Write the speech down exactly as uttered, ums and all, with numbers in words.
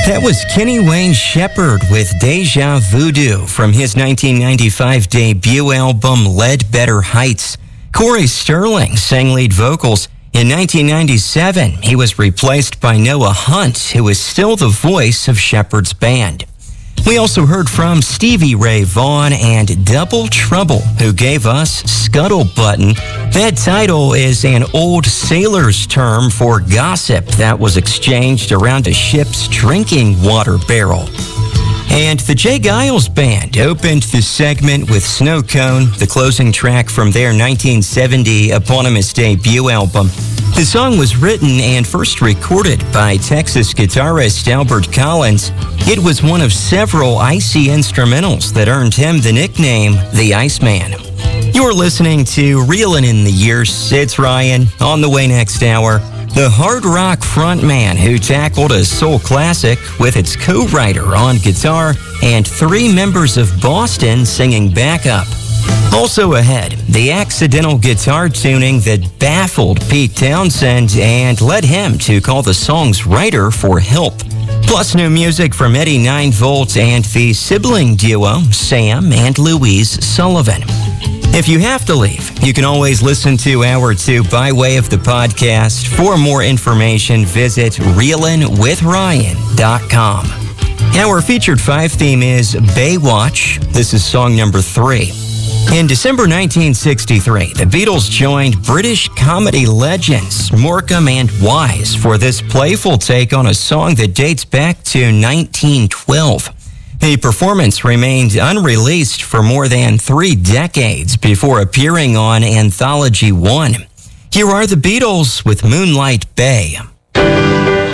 That was Kenny Wayne Shepherd with Deja Voodoo from his nineteen ninety-five debut album Ledbetter Heights. Corey Sterling sang lead vocals. In nineteen ninety-seven, he was replaced by Noah Hunt, who is still the voice of Shepherd's band. We also heard from Stevie Ray Vaughan and Double Trouble, who gave us Scuttle Button. That title is an old sailor's term for gossip that was exchanged around a ship's drinking water barrel. And the Jay Giles Band opened the segment with Snow Cone, the closing track from their nineteen seventy eponymous debut album. The song was written and first recorded by Texas guitarist Albert Collins. It was one of several icy instrumentals that earned him the nickname The Iceman. You're listening to Reelin' in the Years. It's Ryan. On the way next hour, the hard rock frontman who tackled a soul classic with its co-writer on guitar and three members of Boston singing backup. Also ahead, the accidental guitar tuning that baffled Pete Townsend and led him to call the song's writer for help. Plus new music from Eddie nine volt and the sibling duo Sam and Louise Sullivan. If you have to leave, you can always listen to Hour two by way of the podcast. For more information, visit reelin with ryan dot com. Our featured five theme is Baywatch. This is song number three. In December nineteen sixty-three, the Beatles joined British comedy legends Morecambe and Wise for this playful take on a song that dates back to nineteen twelve. The performance remained unreleased for more than three decades before appearing on Anthology One. Here are the Beatles with Moonlight Bay.